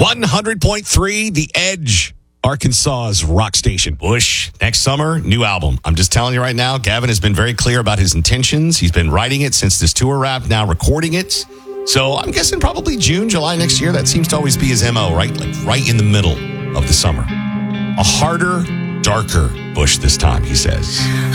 100.3 The Edge, Arkansas's rock station. Bush, next summer, new album. I'm just telling you right now, Gavin has been very clear about his intentions. He's been writing it since this tour wrapped, now recording it. So I'm guessing probably June, July next year. That seems to always be his MO, right? Like right in the middle of the summer. A harder, darker Bush this time, he says.